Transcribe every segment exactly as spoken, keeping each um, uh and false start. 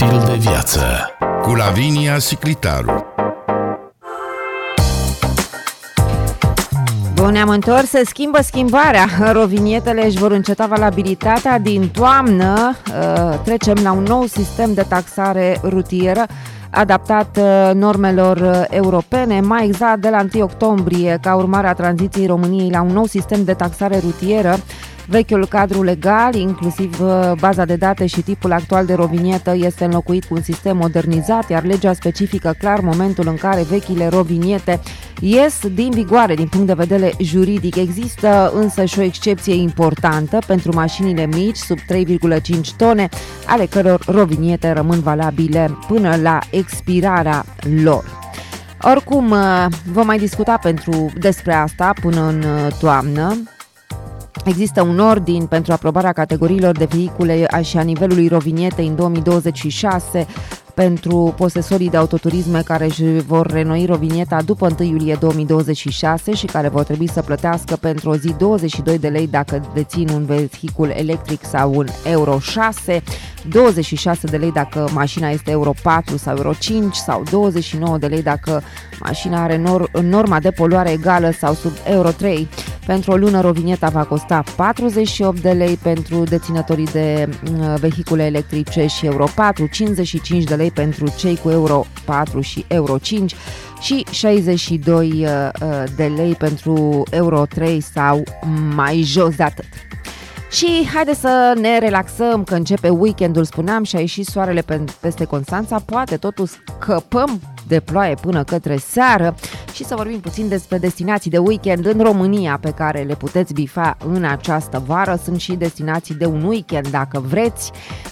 stil de viață cu Lavinia Siclitaru. Bun, ne-am întors, se schimbă schimbarea. Rovinietele își vor înceta valabilitatea din toamnă. Trecem la un nou sistem de taxare rutieră adaptat normelor europene, mai exact de la întâi octombrie, ca urmare a tranziției României la un nou sistem de taxare rutieră. Vechiul cadru legal, inclusiv baza de date și tipul actual de rovinietă, este înlocuit cu un sistem modernizat, iar legea specifică clar momentul în care vechile roviniete ies din vigoare din punct de vedere juridic. Există însă și o excepție importantă pentru mașinile mici, sub trei virgulă cinci tone, ale căror roviniete rămân valabile până la expirarea lor. Oricum, vom mai discuta pentru, despre asta până în toamnă. Există un ordin pentru aprobarea categoriilor de vehicule și a nivelului rovinietei în două mii douăzeci și șase pentru posesorii de autoturisme care își vor renoi rovinieta după întâi iulie două mii douăzeci și șase și care vor trebui să plătească pentru o zi douăzeci și doi de lei dacă dețin un vehicul electric sau un Euro șase, douăzeci și șase de lei dacă mașina este Euro patru sau Euro cinci sau douăzeci și nouă de lei dacă mașina are nor- norma de poluare egală sau sub Euro trei. Pentru o lună rovinieta va costa patruzeci și opt de lei pentru deținătorii de vehicule electrice și Euro patru, cincizeci și cinci de lei pentru cei cu Euro patru și Euro cinci și șaizeci și doi de lei pentru Euro trei sau mai jos de atât. Și haide să ne relaxăm că începe weekendul, spuneam, și a ieșit soarele peste Constanța, poate totuși scăpăm de ploaie până către seară și să vorbim puțin despre destinații de weekend în România pe care le puteți bifa în această vară. Sunt și destinații de un weekend dacă vreți.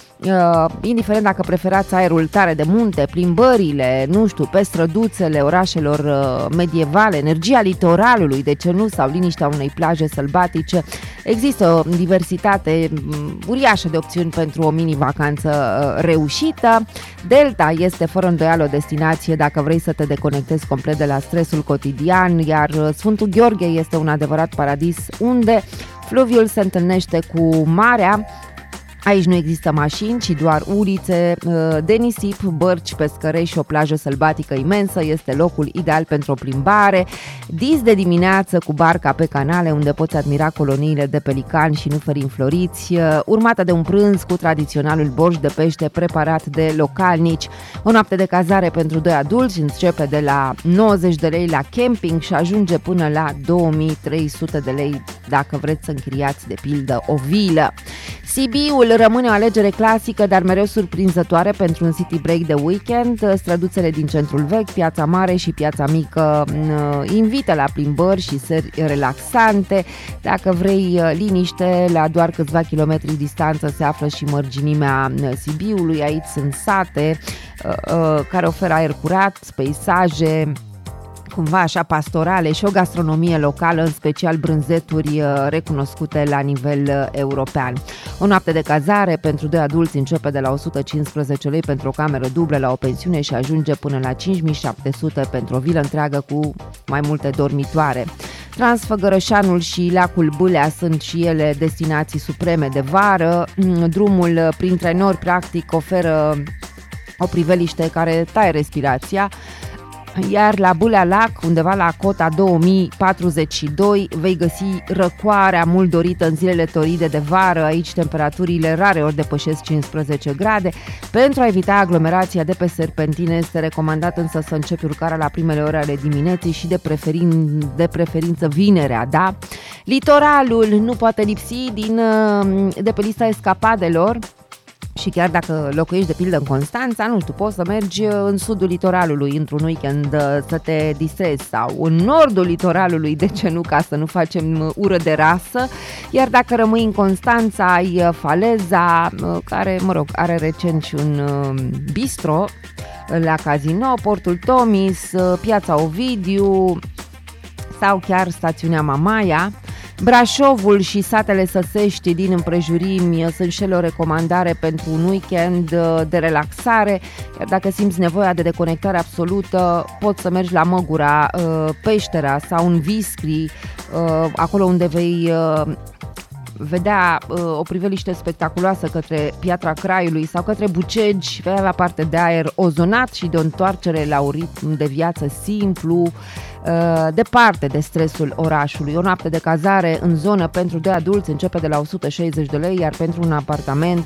Uh, indiferent dacă preferați aerul tare de munte, plimbările, nu știu, pe străduțele orașelor uh, medievale, energia litoralului, de ce nu, sau liniștea unei plaje sălbatice, există o diversitate um, uriașă de opțiuni pentru o mini-vacanță uh, reușită. Delta este fără îndoială o destinație dacă vrei să te deconectezi complet de la stresul cotidian, iar uh, Sfântul Gheorghe este un adevărat paradis unde fluviul se întâlnește cu marea. Aici nu există mașini, ci doar ulițe de nisip, bărci, pescărei și o plajă sălbatică imensă. Este locul ideal pentru o plimbare. Dis de dimineață cu barca pe canale, unde poți admira coloniile de pelicani și nufări înfloriți, urmată de un prânz cu tradiționalul borș de pește preparat de localnici. O noapte de cazare pentru doi adulți începe de la nouăzeci de lei la camping și ajunge până la două mii trei sute de lei dacă vreți să închiriați de pildă o vilă. Sibiul rămâne o alegere clasică, dar mereu surprinzătoare pentru un city break de weekend. Străduțele din centrul vechi, Piața Mare și Piața Mică invită la plimbări și seri relaxante. Dacă vrei liniște, la doar câțiva kilometri distanță se află și mărginimea Sibiului. Aici sunt sate care oferă aer curat, peisaje cumva așa pastorale și o gastronomie locală, în special brânzeturi recunoscute la nivel european. O noapte de cazare pentru doi adulți începe de la o sută cincisprezece lei pentru o cameră dublă la o pensiune și ajunge până la cinci mii șapte sute pentru o vilă întreagă cu mai multe dormitoare. Transfăgărășanul și lacul Bâlea sunt și ele destinații supreme de vară. Drumul printre nori practic oferă o priveliște care taie respirația. Iar la Bâlea Lac, undeva la cota două mii patruzeci și doi, vei găsi răcoarea mult dorită în zilele toride de vară. Aici temperaturile rare ori depășesc cincisprezece grade. Pentru a evita aglomerația de pe serpentine este recomandat însă să începi urcarea la primele ore ale dimineții și de, preferin, de preferință vinerea, da? Litoralul nu poate lipsi din, de pe lista escapadelor. Și chiar dacă locuiești de pildă în Constanța, nu știu, poți să mergi în sudul litoralului într-un weekend să te distrezi sau în nordul litoralului, de ce nu, ca să nu facem ură de rasă. Iar dacă rămâi în Constanța, ai Faleza, care, mă rog, are recent și un bistro la Casino, Portul Tomis, Piața Ovidiu sau chiar stațiunea Mamaia. Brașovul și satele săsești din împrejurimi sunt și ele o recomandare pentru un weekend de relaxare, iar dacă simți nevoia de deconectare absolută, poți să mergi la Măgura, Peștera sau în Viscri, acolo unde vei vedea o priveliște spectaculoasă către Piatra Craiului sau către Bucegi, vei avea parte de aer ozonat și de o întoarcere la un ritm de viață simplu, departe de stresul orașului. O noapte de cazare în zonă pentru doi adulți începe de la o sută șaizeci de lei, iar pentru un apartament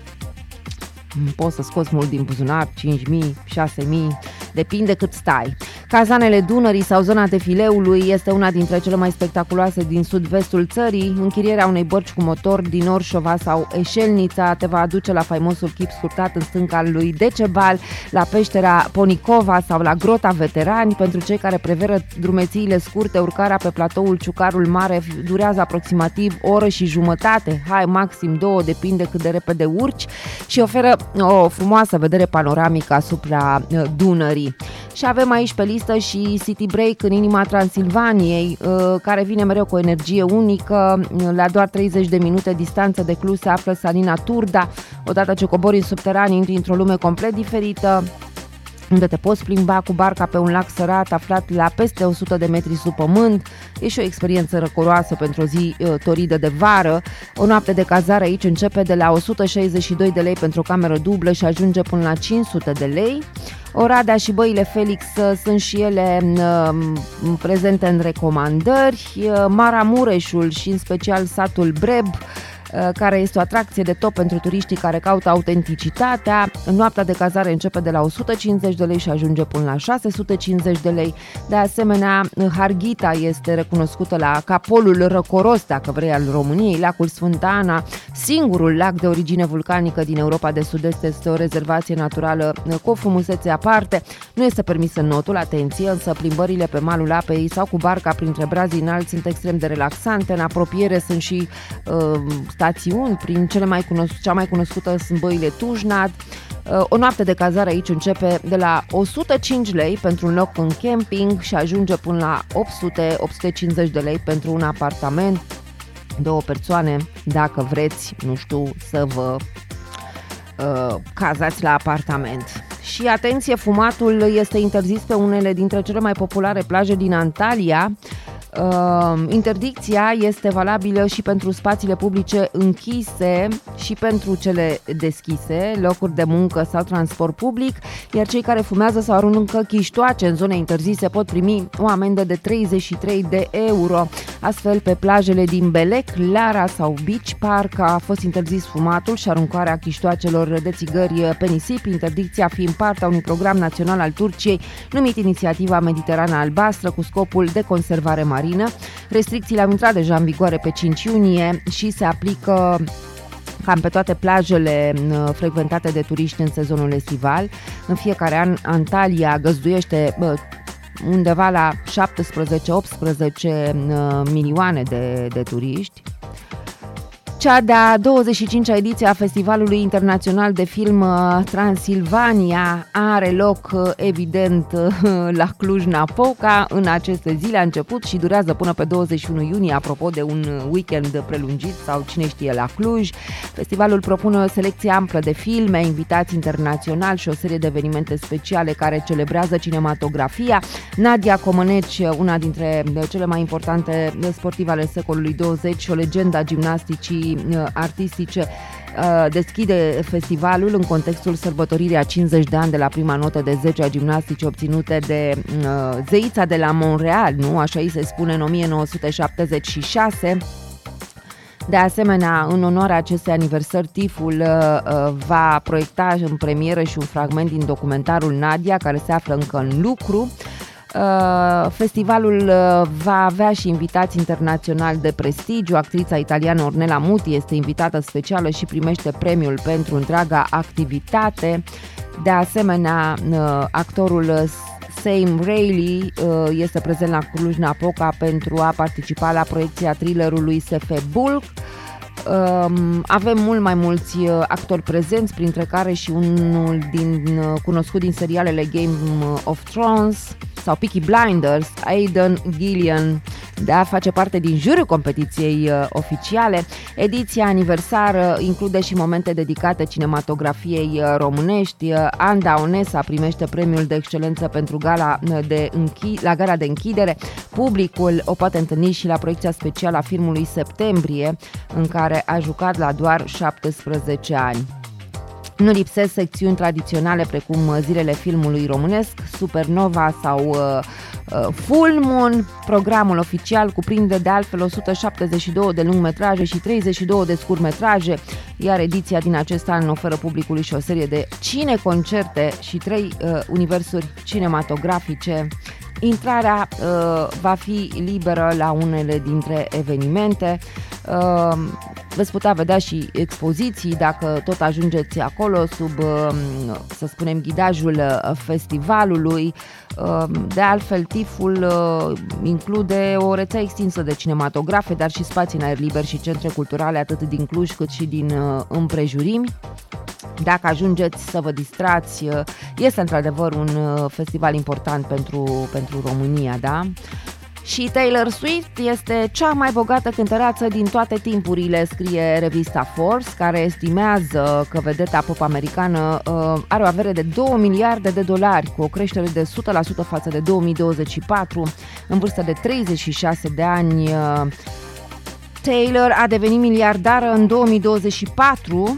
poți să scoți mult din buzunar, cinci mii, șase mii, depinde cât stai. Cazanele Dunării sau zona defileului este una dintre cele mai spectaculoase din sud-vestul țării. Închirierea unei bărci cu motor din Orșova sau Eșelnița te va aduce la faimosul chip scurtat în stânca lui Decebal, la peștera Ponicova sau la Grota Veterani. Pentru cei care preferă drumețiile scurte, urcarea pe platoul Ciucarul Mare durează aproximativ o oră și jumătate, hai maxim două, depinde cât de repede urci, și oferă o frumoasă vedere panoramică asupra Dunării. Și avem aici pe listă și City Break în inima Transilvaniei, care vine mereu cu o energie unică. La doar treizeci de minute distanță de Cluj se află Salina Turda. Odată ce cobori în subterani, intri într-o lume complet diferită, unde te poți plimba cu barca pe un lac sărat aflat la peste o sută de metri sub pământ. E și o experiență răcoroasă pentru o zi uh, toridă de vară. O noapte de cazare aici începe de la o sută șaizeci și doi de lei pentru o cameră dublă și ajunge până la cinci sute de lei. Oradea și Băile Felix uh, sunt și ele uh, prezente în recomandări. Uh, Maramureșul și în special satul Breb, care este o atracție de top pentru turiștii care caută autenticitatea. Noaptea de cazare începe de la o sută cincizeci de lei și ajunge până la șase sute cincizeci de lei. De asemenea, Harghita este recunoscută la capolul răcoros, dacă vrei, al României. Lacul Sfânta Ana, singurul lac de origine vulcanică din Europa de Sud-Est, este o rezervație naturală cu o frumusețe aparte. Nu este permis în notul, atenție, însă plimbările pe malul apei sau cu barca printre brazii înalți sunt extrem de relaxante. În apropiere sunt și uh, stațiuni, prin cele mai cunosc- cea mai cunoscută sunt Băile Tujnad. O noapte de cazare aici începe de la o sută cinci lei pentru un loc în camping și ajunge până la opt sute - opt sute cincizeci de lei pentru un apartament, două persoane, dacă vreți, nu știu, să vă uh, cazați la apartament. Și atenție, fumatul este interzis pe unele dintre cele mai populare plaje din Antalya. Uh, interdicția este valabilă și pentru spațiile publice închise și pentru cele deschise, locuri de muncă sau transport public, iar cei care fumează sau aruncă chiștoace în zone interzise pot primi o amendă de treizeci și trei de euro. Astfel, pe plajele din Belec, Lara sau Beach Park a fost interzis fumatul și aruncarea chiștoacelor de țigări pe nisip, interdicția fiind partea unui program național al Turciei numit Inițiativa Mediterana Albastră, cu scopul de conservare marină. Restricțiile au intrat deja în vigoare pe cinci iunie și se aplică cam pe toate plajele frecventate de turiști în sezonul estival. În fiecare an, Antalya găzduiește undeva la șaptesprezece - optsprezece milioane de, de turiști. Cea de-a douăzeci și cincea ediție a Festivalului Internațional de Film Transilvania are loc, evident, la Cluj-Napoca în aceste zile. A început și durează până pe douăzeci și unu iunie, apropo de un weekend prelungit sau cine știe la Cluj. Festivalul propune o selecție amplă de filme, invitați internaționali și o serie de evenimente speciale care celebrează cinematografia. Nadia Comăneci, una dintre cele mai importante sportive ale secolului douăzeci și o legendă a gimnasticii artistice, deschide festivalul în contextul sărbătoririi a cincizeci de ani de la prima notă de zece a gimnasticii obținute de zeița de la Montreal, nu? Așa îi se spune, în o mie nouă sute șaptezeci și șase. De asemenea, în onoarea acestei aniversări, TIF-ul uh, va proiecta în premieră și un fragment din documentarul Nadia, care se află încă în lucru. Uh, festivalul uh, va avea și invitați internaționali de prestigiu. Actrița italiană Ornella Muti este invitată specială și primește premiul pentru întreaga activitate. De asemenea, uh, actorul Sam Reilly uh, este prezent la Cluj-Napoca pentru a participa la proiecția thrillerului S F Bulk. Um, avem mult mai mulți uh, actori prezenți, printre care și unul din uh, cunoscut din serialele Game of Thrones. sau Peaky Blinders, Aidan Gillian, da, face parte din juriul competiției uh, oficiale. Ediția aniversară include și momente dedicate cinematografiei uh, românești. Uh, Anda Onesa primește premiul de excelență pentru gala de închi- la gala de închidere. Publicul o poate întâlni și la proiecția specială a filmului Septembrie, în care a jucat la doar șaptesprezece ani. Nu lipsesc secțiuni tradiționale precum zilele filmului românesc, Supernova sau uh, uh, Full Moon. Programul oficial cuprinde de altfel o sută șaptezeci și doi de lungmetraje și treizeci și doi de scurtmetraje, iar ediția din acest an oferă publicului și o serie de cineconcerte și trei uh, universuri cinematografice. Intrarea uh, va fi liberă la unele dintre evenimente. Uh, veți putea vedea și expoziții dacă tot ajungeți acolo sub, uh, să spunem, ghidajul festivalului. Uh, de altfel, TIFF-ul uh, include o rețea extinsă de cinematografe, dar și spații în aer liber și centre culturale atât din Cluj cât și din uh, împrejurimi. Dacă ajungeți să vă distrați, este într-adevăr un festival important pentru, pentru România, da? Și Taylor Swift este cea mai bogată cântăreață din toate timpurile, scrie revista Forbes, care estimează că vedeta pop americană uh, are o avere de două miliarde de dolari, cu o creștere de o sută la sută față de două mii douăzeci și patru, în vârstă de treizeci și șase de ani. Uh, Taylor a devenit miliardară în două mii douăzeci și patru,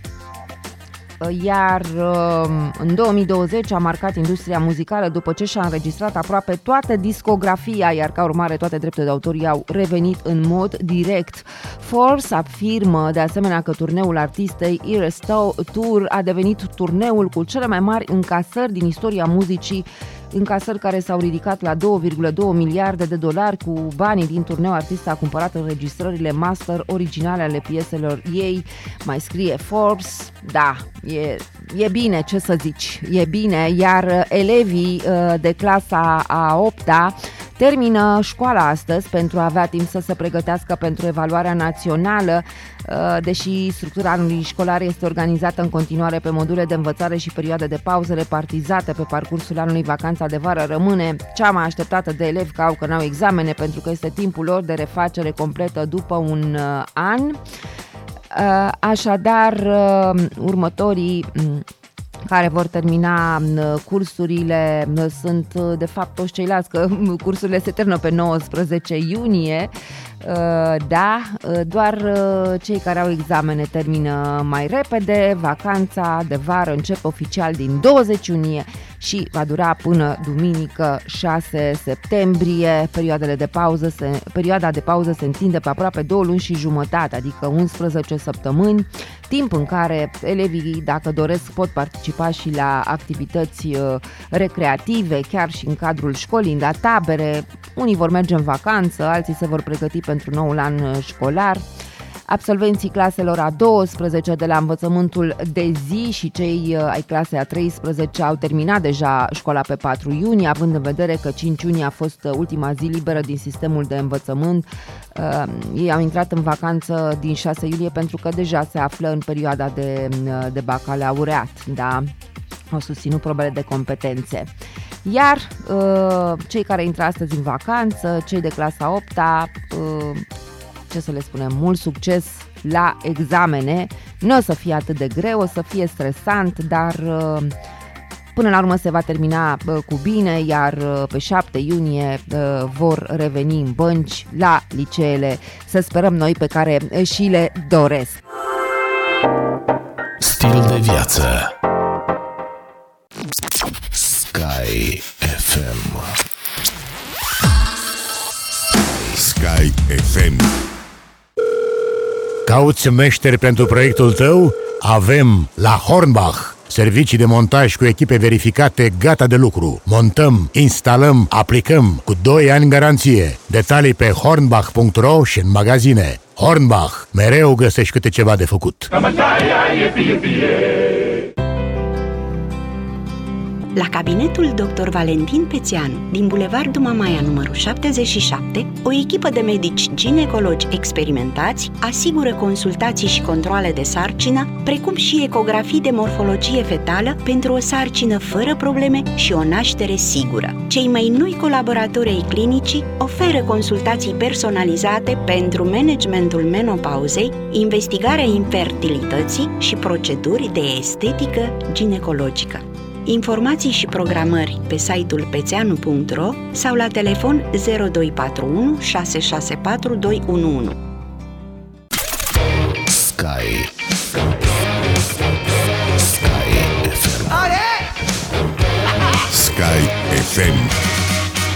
iar în două mii douăzeci a marcat industria muzicală după ce și-a înregistrat aproape toată discografia, iar ca urmare toate drepturile de autor i-au revenit în mod direct. Forbes afirmă de asemenea că turneul artistei Eras Tour a devenit turneul cu cele mai mari încasări din istoria muzicii, încasări care s-au ridicat la două virgulă doi miliarde de dolari. Cu banii din turneu, artista a cumpărat înregistrările master originale ale pieselor ei, mai scrie Forbes. Da, e, e bine, ce să zici, e bine, iar elevii de clasa a opta termină școala astăzi pentru a avea timp să se pregătească pentru evaluarea națională, deși structura anului școlar este organizată în continuare pe module de învățare și perioade de pauză repartizate pe parcursul anului. Vacanța de vară rămâne cea mai așteptată de elevi că au că n-au examene, pentru că este timpul lor de refacere completă după un an. Așadar, următorii care vor termina cursurile sunt de fapt toți ceilalți, că cursurile se termină pe nouăsprezece iunie, da, doar cei care au examene termină mai repede. Vacanța de vară începe oficial din douăzeci iunie și va dura până duminică șase septembrie. Perioadele de pauză se, perioada de pauză se întinde pe aproape două luni și jumătate, adică unsprezece săptămâni, timp în care elevii, dacă doresc, pot participa și la activități recreative, chiar și în cadrul școlii, la tabere. Unii vor merge în vacanță, alții se vor pregăti pentru noul an școlar. Absolvenții claselor a douăsprezece de la învățământul de zi și cei ai clasei a treisprezece au terminat deja școala pe patru iunie, având în vedere că cinci iunie a fost ultima zi liberă din sistemul de învățământ. Uh, ei au intrat în vacanță din șase iulie pentru că deja se află în perioada de, de bacalaureat, da? Au susținut probele de competențe. Iar uh, cei care intră astăzi în vacanță, cei de clasa a opta, uh, ce să le spunem, mult succes la examene. Nu o să fie atât de greu, o să fie stresant, dar uh, până la urmă se va termina uh, cu bine, iar uh, pe șapte iunie uh, vor reveni în bănci la liceele, să sperăm noi, pe care și le doresc. Stil de viață. Sky F M. Sky F M. Cauți meșteri pentru proiectul tău? Avem la Hornbach servicii de montaj cu echipe verificate, gata de lucru. Montăm, instalăm, aplicăm cu doi ani garanție. Detalii pe hornbach punct ro și în magazine. Hornbach, mereu găsești câte ceva de făcut. La cabinetul doctor Valentin Pețeanu, din Bulevardul Mamaia numărul șaptezeci și șapte, o echipă de medici ginecologi experimentați asigură consultații și controale de sarcină, precum și ecografii de morfologie fetală pentru o sarcină fără probleme și o naștere sigură. Cei mai noi colaboratori ai clinicii oferă consultații personalizate pentru managementul menopauzei, investigarea infertilității și proceduri de estetică ginecologică. Informații și programări pe site-ul pețeanu punct ro sau la telefon zero doi patru unu șase șase patru doi unu unu. Sky. Sky F M. Sky F M.